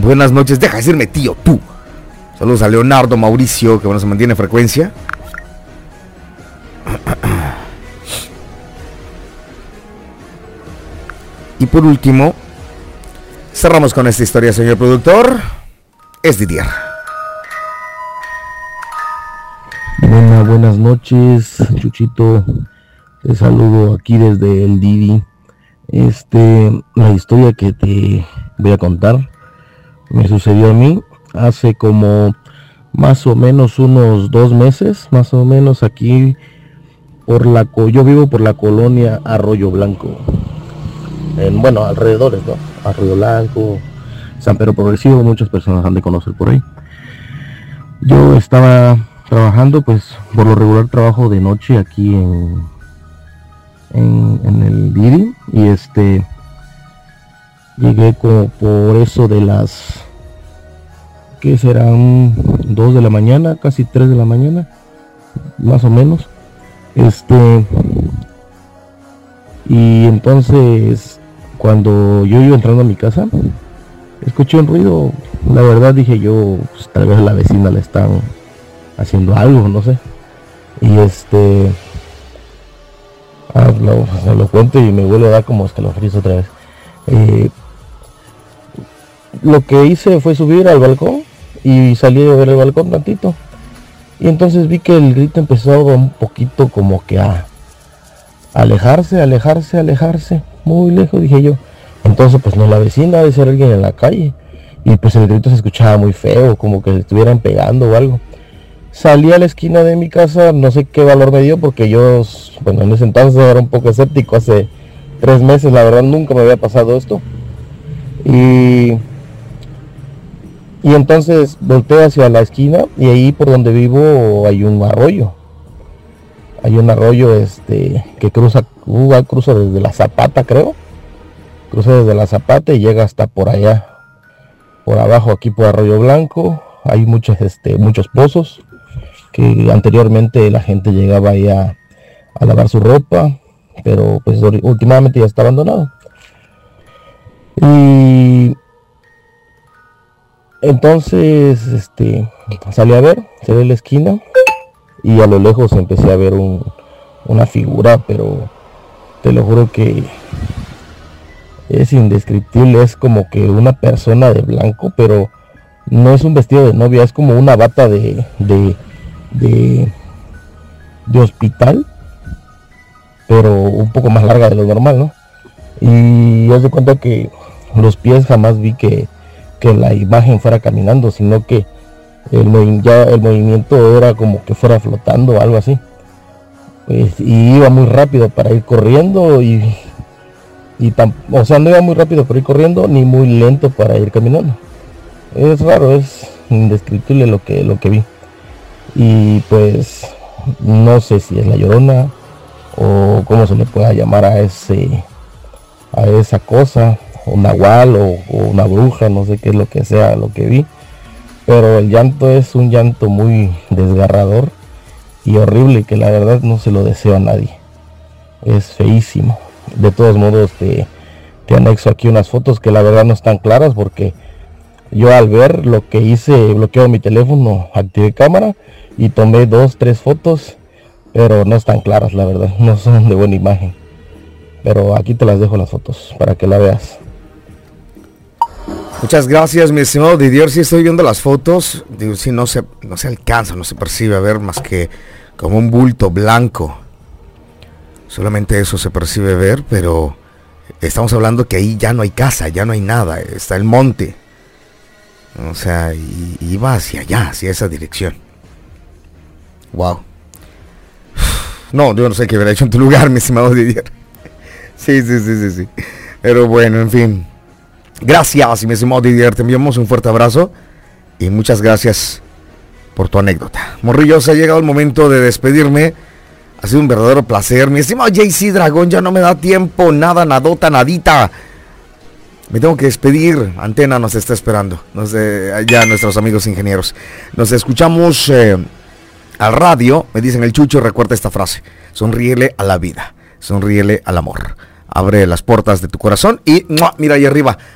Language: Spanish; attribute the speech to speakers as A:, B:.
A: Buenas noches, deja de decirme tío, tú. Saludos a Leonardo Mauricio, que bueno, se mantiene en frecuencia. Y por último, cerramos con esta historia, señor productor. Es Didier.
B: Buenas noches, Chuchito. Te saludo aquí desde el Didi. La historia que te voy a contar me sucedió a mí hace como más o menos unos 2 meses, más o menos aquí yo vivo por la colonia Arroyo Blanco. Bueno, alrededores, ¿no? Arroyo Blanco, San Pedro Progresivo, muchas personas han de conocer por ahí. Yo estaba trabajando, pues por lo regular trabajo de noche aquí en el Didi, y llegué como por eso de las, ¿qué serán? 2 de la mañana, casi 3 de la mañana, más o menos. Y entonces, cuando yo iba entrando a mi casa, escuché un ruido. La verdad dije yo, pues, tal vez la vecina le están haciendo algo, no sé. Y lo cuento y me vuelve a dar como escalofríos otra vez. Lo que hice fue subir al balcón y salí a ver el balcón tantito. Y entonces vi que el grito empezó un poquito como que a alejarse, muy lejos, dije yo. Entonces pues no la vecina, debe ser alguien en la calle. Y pues el grito se escuchaba muy feo, como que le estuvieran pegando o algo. Salí a la esquina de mi casa, no sé qué valor me dio, porque yo, bueno, en ese entonces era un poco escéptico. Hace 3 meses, la verdad, nunca me había pasado esto. Y entonces volteé hacia la esquina, y ahí por donde vivo hay un arroyo. Hay un arroyo que cruza desde la Zapata, creo. Cruza desde la Zapata y llega hasta por allá, por abajo, aquí por Arroyo Blanco. Hay muchos pozos que anteriormente la gente llegaba ahí a lavar su ropa, pero pues últimamente ya está abandonado. Y entonces salí a ver, se ve la esquina, y a lo lejos empecé a ver una figura, pero te lo juro que es indescriptible. Es como que una persona de blanco, pero no es un vestido de novia, es como una bata de hospital, pero un poco más larga de lo normal, ¿no? Y haz de cuenta que los pies jamás vi que la imagen fuera caminando, sino que el movimiento era como que fuera flotando o algo así. Pues, y iba muy rápido para ir corriendo, o sea, no iba muy rápido para ir corriendo, ni muy lento para ir caminando. Es raro, es indescriptible lo que vi. Y pues no sé si es la Llorona o cómo se le pueda llamar a esa cosa, un nahual o una bruja, no sé qué es lo que sea lo que vi, pero el llanto es un llanto muy desgarrador y horrible, que la verdad no se lo deseo a nadie. Es feísimo. De todos modos te anexo aquí unas fotos que la verdad no están claras, porque yo al ver lo que hice, bloqueo mi teléfono, activé cámara y tomé 2-3 fotos, pero no están claras, la verdad, no son de buena imagen. Pero aquí te las dejo las fotos para que la veas.
A: Muchas gracias, mi estimado Didier. Si estoy viendo las fotos, digo, sí, no se alcanza, no se percibe a ver más que como un bulto blanco. Solamente eso se percibe ver, pero estamos hablando que ahí ya no hay casa, ya no hay nada, está el monte. O sea, y va hacia allá, hacia esa dirección. Wow. No, yo no sé qué hubiera hecho en tu lugar, mi estimado Didier. Sí. Pero bueno, en fin. Gracias, mi estimado Didier. Te enviamos un fuerte abrazo y muchas gracias por tu anécdota. Morrillos, ha llegado el momento de despedirme. Ha sido un verdadero placer. Mi estimado JC Dragón, ya no me da tiempo. Nada, nadota, nadita. Me tengo que despedir. Antena nos está esperando. Ya nuestros amigos ingenieros. Nos escuchamos al radio. Me dicen el Chucho, recuerda esta frase. Sonríele a la vida. Sonríele al amor. Abre las puertas de tu corazón y mira ahí arriba.